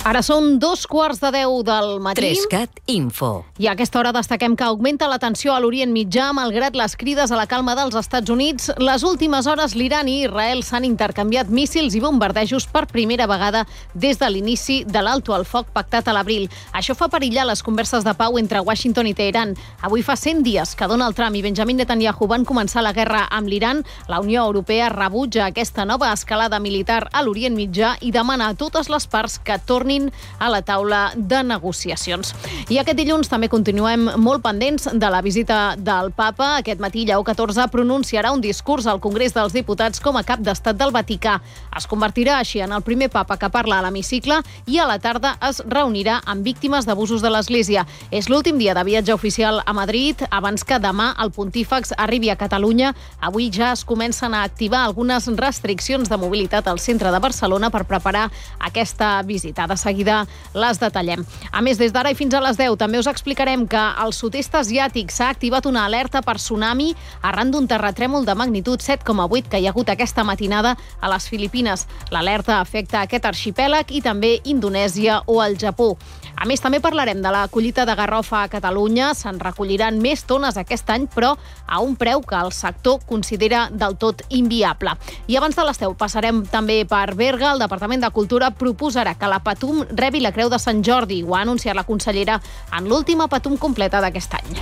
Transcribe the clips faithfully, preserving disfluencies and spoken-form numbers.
Ara són dos quarts de deu del matí. Trescat Info. I a aquesta hora destaquem que augmenta la tensió a l'Orient Mitjà malgrat les crides a la calma dels Estats Units. Les últimes hores l'Iran i Israel s'han intercanviat míssils i bombardejos per primera vegada des de l'inici de l'alto al foc pactat a l'abril. Això fa perillar les converses de pau entre Washington i Teheran. Avui fa cent dies que Donald Trump i Benjamin Netanyahu van començar la guerra amb l'Iran. La Unió Europea rebutja aquesta nova escalada militar a l'Orient Mitjà i demana a totes les parts que tornin a la taula de negociacions. I aquest dilluns també continuem molt pendents de la visita del Papa. Aquest matí Lleó catorze pronunciarà un discurs al Congrés dels Diputats com a cap d'estat del Vaticà. Es convertirà així en el primer papa que parla a l'hemicicle i a la tarda es reunirà amb víctimes d'abusos de l'Església. És l'últim dia de viatge oficial a Madrid abans que demà el pontífex arribi a Catalunya. Avui ja es comencen a activar algunes restriccions de mobilitat al centre de Barcelona per preparar aquesta visita. De seguida les detallem. A més, des d'ara i fins a les deu també us explicarem que al sud-est asiàtic s'ha activat una alerta per tsunami arran d'un terratrèmol de magnitud set coma vuit que hi ha hagut aquesta matinada a les Filipines. L'alerta afecta aquest arxipèlag i també Indonèsia o el Japó. A més, també parlarem de la collita de garrofa a Catalunya. Se'n recolliran més tones aquest any, però a un preu que el sector considera del tot inviable. I abans de les deu passarem també per Berga. El Departament de Cultura proposarà que la Patum rebi la Creu de Sant Jordi. Ho ha anunciat la consellera en l'última Patum completa d'aquest any.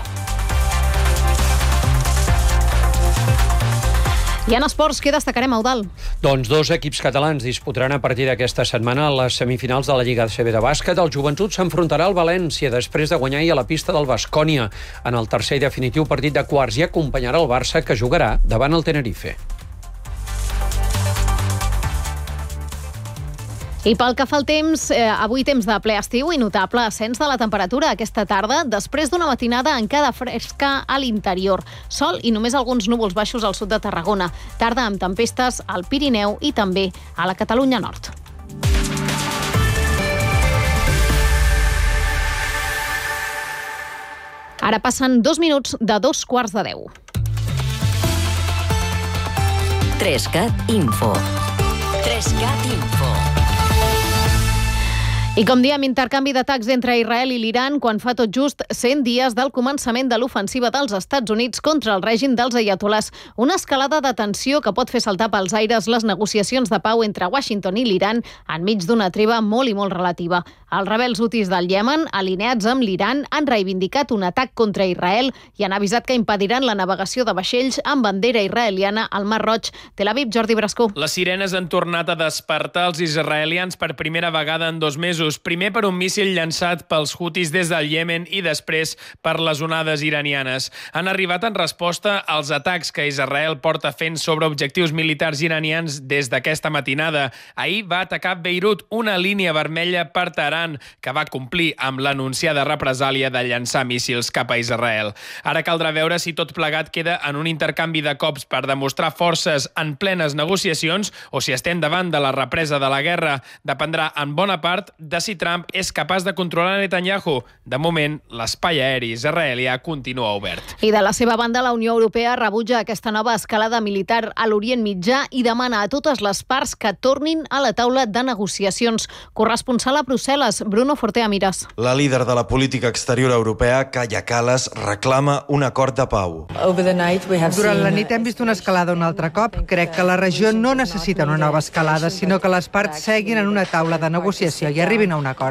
I en esports, què destacarem, Eudald? Doncs dos equips catalans disputaran a partir d'aquesta setmana les semifinals de la Lliga A C B de bàsquet. El Joventut s'enfrontarà al València després de guanyar ahir a la pista del Baskonia en el tercer i definitiu partit de quarts i acompanyarà el Barça, que jugarà davant el Tenerife. I pel que fa al temps, eh, avui temps de ple estiu i notable ascens de la temperatura aquesta tarda, després d'una matinada encara fresca a l'interior. Sol i només alguns núvols baixos al sud de Tarragona. Tarda amb tempestes al Pirineu i també a la Catalunya Nord. Ara passen dos minuts de dos quarts de deu. Trescat Info. Trescat Info. I com diem, intercanvi d'atacs entre Israel i l'Iran quan fa tot just cent dies del començament de l'ofensiva dels Estats Units contra el règim dels aiatolars. Una escalada de tensió que pot fer saltar pels aires les negociacions de pau entre Washington i l'Iran enmig d'una treva molt i molt relativa. Els rebels hutis del Iemen, alineats amb l'Iran, han reivindicat un atac contra Israel i han avisat que impediran la navegació de vaixells amb bandera israeliana al Mar Roig. Tel Aviv, Jordi Brascó. Les sirenes han tornat a despertar els israelians per primera vegada en dos mesos. Primer per un míssil llançat pels hutis des del Iemen i després per les onades iranianes. Han arribat en resposta als atacs que Israel porta fent sobre objectius militars iranians des d'aquesta matinada. Ahir va atacar Beirut, una línia vermella per Teheran, que va complir amb l'anunciada represàlia de llançar míssils cap a Israel. Ara caldrà veure si tot plegat queda en un intercanvi de cops per demostrar forces en plenes negociacions o si estem davant de la represa de la guerra. Dependrà en bona part de si Trump és capaç de controlar Netanyahu. De moment, l'espai aeri israelià continua obert. I de la seva banda, la Unió Europea rebutja aquesta nova escalada militar a l'Orient Mitjà i demana a totes les parts que tornin a la taula de negociacions. Corresponsal a Brussel·les, Bruno Fortea Miras. La líder de la política exterior europea, Kaja Kallas, reclama un acord de pau. Durant la nit hem vist una escalada un altre cop. Crec que la regió no necessita una nova escalada, sinó que les parts seguin en una taula de negociació i arribin a un acord.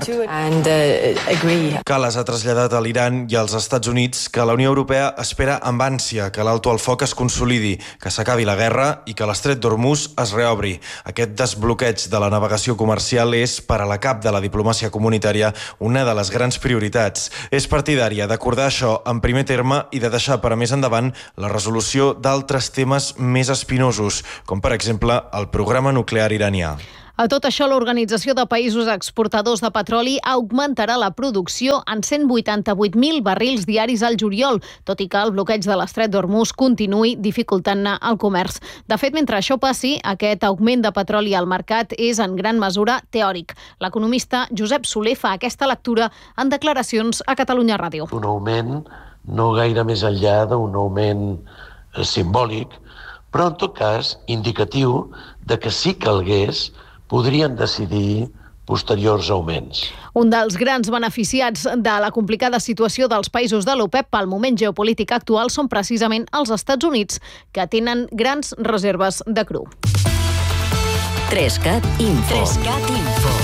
Kallas ha traslladat a l'Iran i als Estats Units que la Unió Europea espera amb ànsia que l'alto al foc es consolidi, que s'acabi la guerra i que l'estret d'Hormuz es reobri. Aquest desbloqueig de la navegació comercial és, per a la cap de la diplomàcia comunitària, una de les grans prioritats. És partidària d'acordar això en primer terme i de deixar per a més endavant la resolució d'altres temes més espinosos, com per exemple el programa nuclear iranià. A tot això, l'Organització de Països Exportadors de Petroli augmentarà la producció en cent vuitanta-vuit mil barrils diaris al juliol, tot i que el bloqueig de l'estret d'Hormuz continuï dificultant-ne el comerç. De fet, mentre això passi, aquest augment de petroli al mercat és en gran mesura teòric. L'economista Josep Soler fa aquesta lectura en declaracions a Catalunya Ràdio. Un augment no gaire més enllà d'un augment eh, simbòlic, però en tot cas indicatiu de que si calgués podrien decidir posteriors augments. Un dels grans beneficiats de la complicada situació dels països de l'OPEP pel moment geopolític actual són precisament els Estats Units, que tenen grans reserves de cru. tres cat Info. tres cat Info.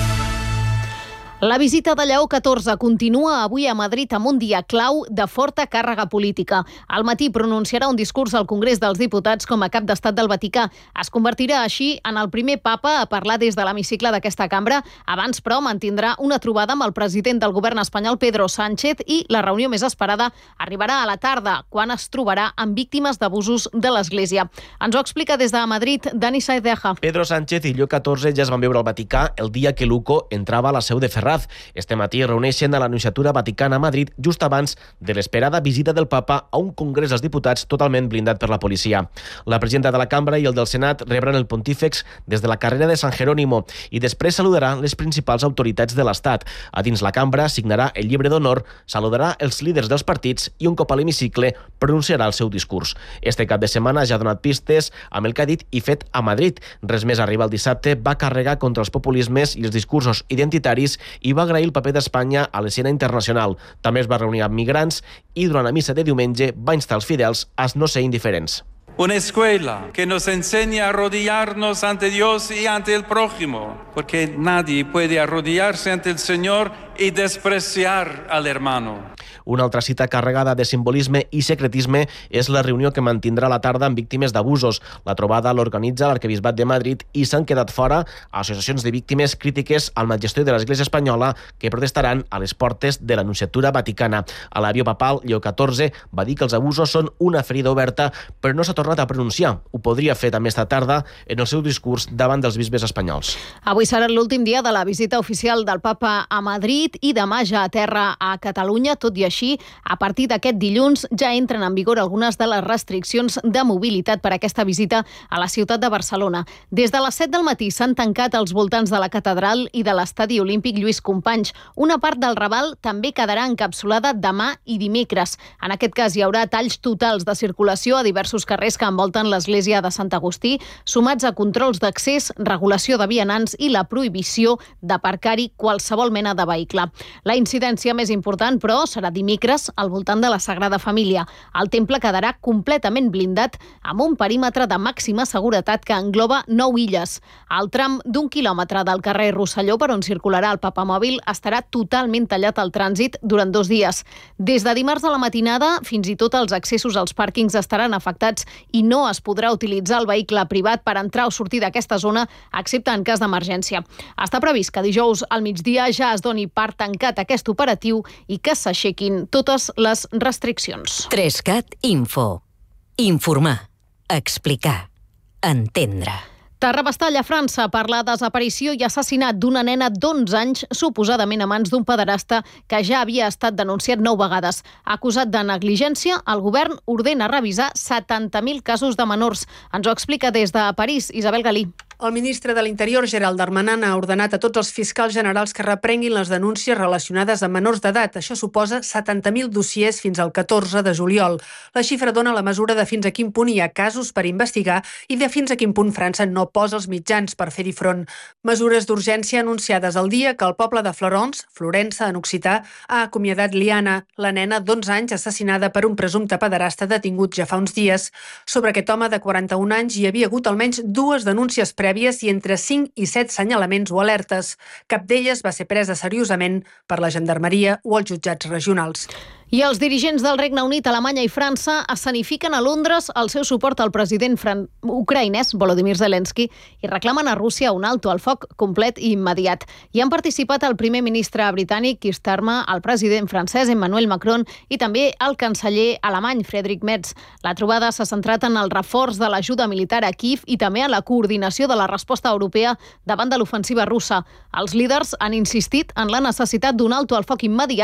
La visita de Lleó catorze continua avui a Madrid amb un dia clau de forta càrrega política. Al matí pronunciarà un discurs al Congrés dels Diputats com a cap d'estat del Vaticà. Es convertirà així en el primer papa a parlar des de l'hemicicle d'aquesta cambra. Abans, però, mantindrà una trobada amb el president del govern espanyol, Pedro Sánchez, i la reunió més esperada arribarà a la tarda, quan es trobarà amb víctimes d'abusos de l'Església. Ens ho explica des de Madrid Dani Saedeja. Pedro Sánchez i Lleó catorze ja es van veure al Vaticà el dia que Luco entrava a la seu de Ferraz. Este matí es reuneixen a la Nunciatura Vaticana a Madrid just abans de l'esperada visita del papa a un Congrés dels Diputats totalment blindat per la policia. La presidenta de la Cambra i el del Senat rebran el pontífex des de la carrera de San Jerónimo i després saludarà les principals autoritats de l'Estat. A dins la Cambra signarà el llibre d'honor, saludarà els líders dels partits i un cop a l'hemicicle pronunciarà el seu discurs. Este cap de setmana ja ha donat pistes amb el que ha dit i fet a Madrid. Res més arriba el dissabte, va carregar contra els populismes i els discursos identitaris i va agrair el paper d'Espanya a l'escena internacional. També es va reunir amb migrants i durant la missa de diumenge va instar els fidels a no ser indiferents. Una escuela que nos enseña a arrodillarnos ante Dios y ante el prójimo, porque nadie puede arrodillarse ante el Señor y despreciar al hermano. Una altra cita carregada de simbolisme i secretisme és la reunió que mantindrà a la tarda amb víctimes d'abusos. La trobada l'organitza l'Arquebisbat de Madrid i s'han quedat fora associacions de víctimes crítiques al mal gestió de l'Església espanyola que protestaran a les portes de la Nunciatura Vaticana. A l'avió papal, Lleó catorze va dir que els abusos són una ferida oberta, però no s'ha tornat a pronunciar. Ho podria fer també esta tarda en el seu discurs davant dels bisbes espanyols. Avui serà l'últim dia de la visita oficial del papa a Madrid i demà ja aterra a Catalunya, tot i així, a partir d'aquest dilluns ja entren en vigor algunes de les restriccions de mobilitat per a aquesta visita a la ciutat de Barcelona. Des de les set del matí s'han tancat als voltants de la catedral i de l'estadi olímpic Lluís Companys. Una part del Raval també quedarà encapsulada demà i dimecres. En aquest cas hi haurà talls totals de circulació a diversos carrers que envolten l'església de Sant Agustí, sumats a controls d'accés, regulació de vianants i la prohibició d'aparcar-hi qualsevol mena de vehicle. La incidència més important, però, serà dimecres al voltant de la Sagrada Família. El temple quedarà completament blindat amb un perímetre de màxima seguretat que engloba nou illes. El tram d'un quilòmetre del carrer Rosselló, per on circularà el papamòbil, estarà totalment tallat al trànsit durant dos dies. Des de dimarts a la matinada, fins i tot els accessos als pàrquings estaran afectats i no es podrà utilitzar el vehicle privat per entrar o sortir d'aquesta zona, excepte en cas d'emergència. Està previst que dijous al migdia ja es doni per tancat aquest operatiu i que s'aixequin totes les restriccions. tres cat Info. Informar, explicar, entendre. Terrabastall a França per la desaparició i assassinat d'una nena d'onze anys, suposadament a mans d'un pederasta que ja havia estat denunciat nou vegades. Acusat de negligència, el govern ordena revisar setanta mil casos de menors. Ens ho explica des de París, Isabel Galí. El ministre de l'Interior, Gerald Darmanin, ha ordenat a tots els fiscals generals que reprenguin les denúncies relacionades amb menors d'edat. Això suposa setanta mil dossiers fins al catorze de juliol. La xifra dona la mesura de fins a quin punt hi ha casos per investigar i de fins a quin punt França no posa els mitjans per fer-hi front. Mesures d'urgència anunciades el dia que el poble de Florence, Florença en occità, ha acomiadat Liana, la nena d'onze anys assassinada per un presumpte pederasta detingut ja fa uns dies. Sobre aquest home de quaranta-un anys hi havia hagut almenys dues denúncies prèvies i entre cinc i set senyalaments o alertes. Cap d'elles va ser presa seriosament per la gendarmeria o els jutjats regionals. I els dirigents del Regne Unit, Alemanya i França escenifiquen a Londres el seu suport al president fran... ucraïnès, Volodymyr Zelensky, i reclamen a Rússia un alto al foc complet i immediat. Hi han participat el primer ministre britànic, Keir Starmer, el president francès, Emmanuel Macron, i també el canceller alemany, Friedrich Merz. La trobada s'ha centrat en el reforç de l'ajuda militar a Kíev i també en la coordinació de la resposta europea davant de l'ofensiva russa. Els líders han insistit en la necessitat d'un alto al foc immediat